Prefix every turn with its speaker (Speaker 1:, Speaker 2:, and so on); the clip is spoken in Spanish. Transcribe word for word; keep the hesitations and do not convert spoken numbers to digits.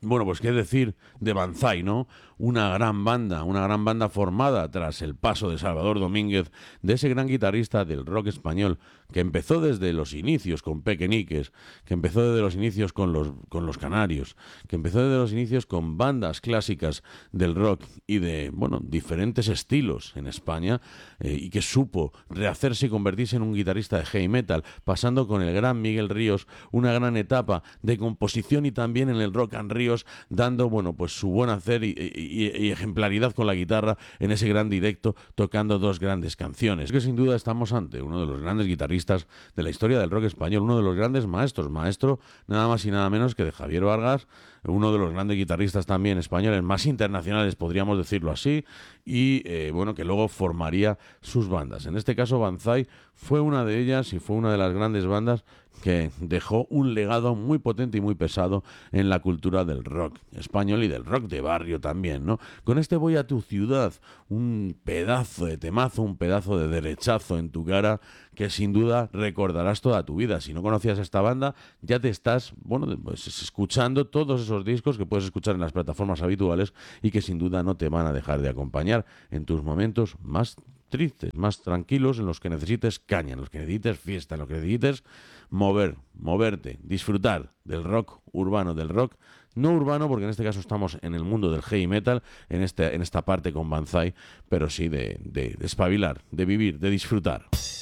Speaker 1: Bueno, pues qué decir de Banzai, ¿no? Una gran banda, una gran banda formada tras el paso de Salvador Domínguez, de ese gran guitarrista del rock español, que empezó desde los inicios con Pequeñiques, que empezó desde los inicios con los, con los Canarios, que empezó desde los inicios con bandas clásicas del rock y de, bueno, diferentes estilos en España, eh, y que supo rehacerse y convertirse en un guitarrista de heavy metal, pasando con el gran Miguel Ríos una gran etapa de composición y también en el Rock and Ríos, dando, bueno, pues su buen hacer y, y, y ejemplaridad con la guitarra en ese gran directo, tocando dos grandes canciones. Que sin duda estamos ante uno de los grandes guitarristas de la historia del rock español, uno de los grandes maestros, maestro nada más y nada menos que de Javier Vargas, uno de los grandes guitarristas también españoles, más internacionales, podríamos decirlo así, y eh, bueno, que luego formaría sus bandas. En este caso, Banzai fue una de ellas y fue una de las grandes bandas que dejó un legado muy potente y muy pesado en la cultura del rock español y del rock de barrio también, ¿no? Con este Voy a tu ciudad, un pedazo de temazo, un pedazo de derechazo en tu cara que sin duda recordarás toda tu vida. Si no conocías esta banda, ya te estás, bueno, pues escuchando todos esos discos que puedes escuchar en las plataformas habituales y que sin duda no te van a dejar de acompañar en tus momentos más tristes, más tranquilos, en los que necesites caña, en los que necesites fiesta, en los que necesites mover, moverte, disfrutar del rock urbano, del rock no urbano, porque en este caso estamos en el mundo del heavy metal, en, este, en esta parte con Banzai, pero sí de, de, de espabilar, de vivir, de disfrutar.